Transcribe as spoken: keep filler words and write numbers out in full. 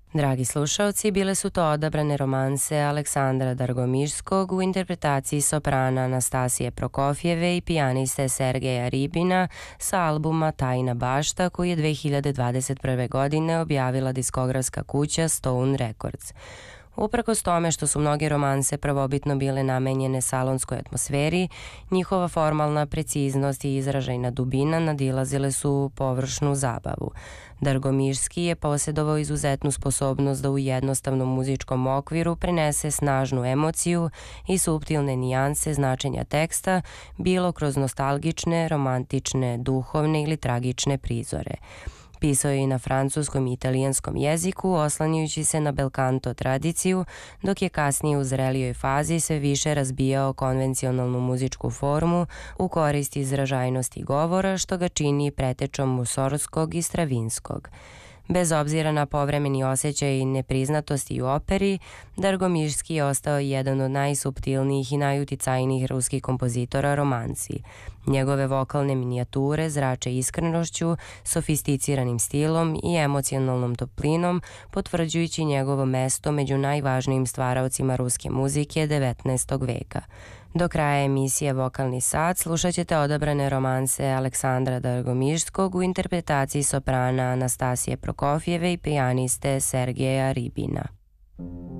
Dragi slušalci, bile su to odabrane romanse Aleksandra Dargomirskog u interpretaciji soprana Anastasije Prokofjeve i pijaniste Sergeja Ribina sa albuma Tajna bašta koji je dve hiljade dvadeset prve. godine objavila diskografska kuća Stone Records. Uprkos tome što su mnoge romanse prvobitno bile namenjene salonskoj atmosferi, njihova formalna preciznost i izražajna dubina nadilazile su površnu zabavu. Dargomirski je posjedovao izuzetnu sposobnost da u jednostavnom muzičkom okviru prenese snažnu emociju i suptilne nijanse značenja teksta, bilo kroz nostalgične, romantične, duhovne ili tragične prizore. Pisao je i na francuskom i italijanskom jeziku, oslanjujući se na belkanto tradiciju, dok je kasnije u zrelijoj fazi sve više razbijao konvencionalnu muzičku formu u korist izražajnosti govora, što ga čini pretečom Musorgskog i Stravinskog. Bez obzira na povremeni osjećaj nepriznatosti u operi, Dargomirski je ostao jedan od najsuptilnijih i najuticajnijih ruskih kompozitora romansi. Njegove vokalne minijature zrače iskrenošću, sofisticiranim stilom i emocionalnom toplinom, potvrđujući njegovo mesto među najvažnijim stvaraocima ruske muzike devetnaestog veka. Do kraja emisije Vokalni sat slušat ćete odabrane romanse Aleksandra Dargomirskog u interpretaciji soprana Anastasije Prokofjeve i pijaniste Sergeja Ribina.